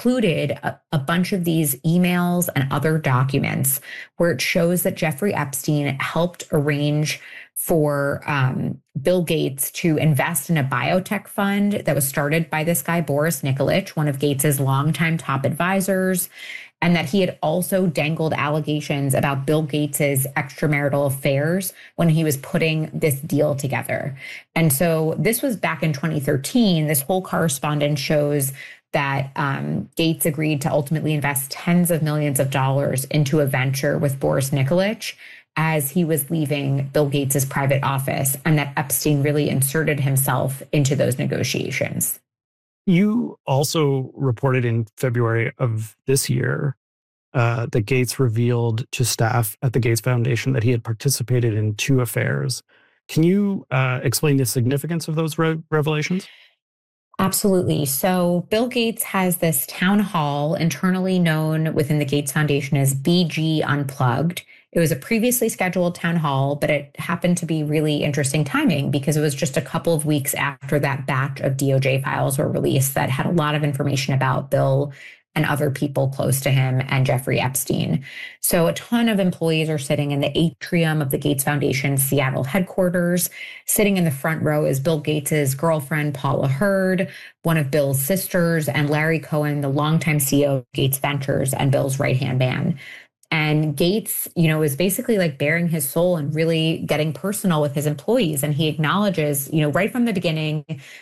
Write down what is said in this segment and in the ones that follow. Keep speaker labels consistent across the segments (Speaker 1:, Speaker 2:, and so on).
Speaker 1: included a bunch of these emails and other documents where it shows that Jeffrey Epstein helped arrange for Bill Gates to invest in a biotech fund that was started by this guy, Boris Nikolic, one of Gates's longtime top advisors, and that he had also dangled allegations about Bill Gates's extramarital affairs when he was putting this deal together. And so this was back in 2013. This whole correspondence shows that Gates agreed to ultimately invest tens of millions of dollars into a venture with Boris Nikolic as he was leaving Bill Gates's private office, and that Epstein really inserted himself into those negotiations.
Speaker 2: You also reported in February of this year that Gates revealed to staff at the Gates Foundation that he had participated in 2 affairs. Can you explain the significance of those revelations?
Speaker 1: Absolutely. So Bill Gates has this town hall internally known within the Gates Foundation as BG Unplugged. It was a previously scheduled town hall, but it happened to be really interesting timing because it was just a couple of weeks after that batch of DOJ files were released that had a lot of information about Bill and other people close to him and Jeffrey Epstein. So a ton of employees are sitting in the atrium of the Gates Foundation Seattle headquarters. Sitting in the front row is Bill Gates's girlfriend, Paula Hurd, one of Bill's sisters, and Larry Cohen, the longtime CEO of Gates Ventures and Bill's right-hand man. And Gates, is basically like bearing his soul and really getting personal with his employees. And he acknowledges, right from the beginning,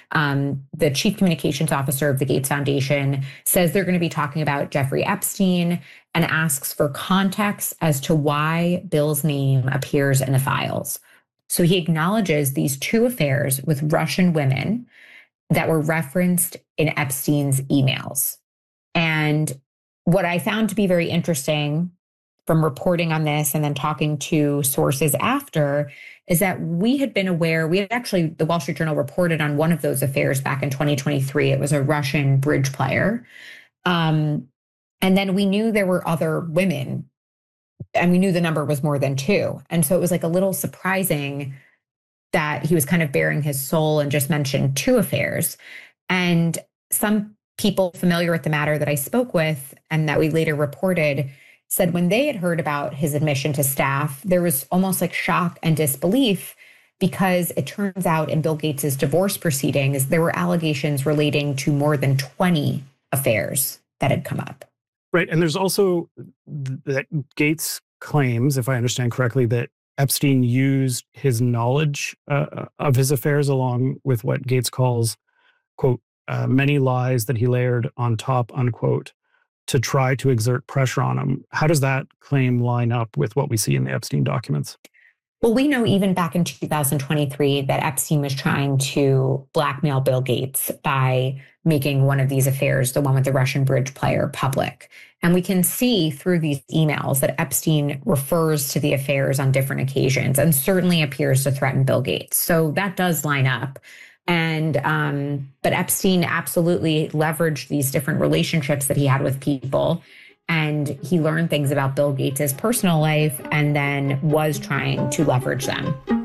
Speaker 1: the chief communications officer of the Gates Foundation says they're going to be talking about Jeffrey Epstein and asks for context as to why Bill's name appears in the files. So he acknowledges these 2 affairs with Russian women that were referenced in Epstein's emails. And what I found to be very interesting from reporting on this and then talking to sources after is that we had been aware, the Wall Street Journal reported on one of those affairs back in 2023. It was a Russian bridge player. And then we knew there were other women, and we knew the number was more than 2. And so it was like a little surprising that he was kind of bearing his soul and just mentioned 2 affairs. And some people familiar with the matter that I spoke with and that we later reported said when they had heard about his admission to staff, there was almost like shock and disbelief because it turns out in Bill Gates's divorce proceedings, there were allegations relating to more than 20 affairs that had come up.
Speaker 2: Right. And there's also that Gates claims, if I understand correctly, that Epstein used his knowledge of his affairs along with what Gates calls, quote, many lies that he layered on top, unquote, to try to exert pressure on him. How does that claim line up with what we see in the Epstein documents?
Speaker 1: Well, we know even back in 2023 that Epstein was trying to blackmail Bill Gates by making one of these affairs, the one with the Russian bridge player, public. And we can see through these emails that Epstein refers to the affairs on different occasions and certainly appears to threaten Bill Gates. So that does line up. And but Epstein absolutely leveraged these different relationships that he had with people. And he learned things about Bill Gates's personal life and then was trying to leverage them.